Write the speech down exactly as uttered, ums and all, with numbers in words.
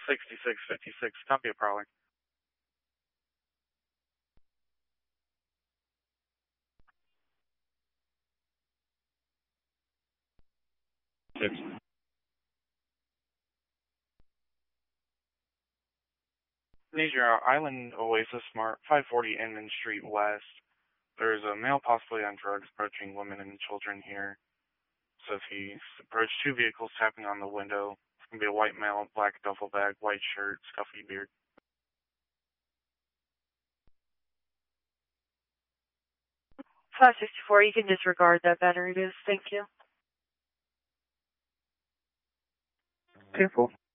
sixty-six fifty-six, copy a prowler. Six. Nature Island Oasis Smart, five forty Inman Street West. There's a male possibly on drugs approaching women and children here. So if he approached two vehicles tapping on the window, it's going to be a white male, black duffel bag, white shirt, scuffy beard. five sixty-four, you can disregard that battery boost. Thank you. Careful.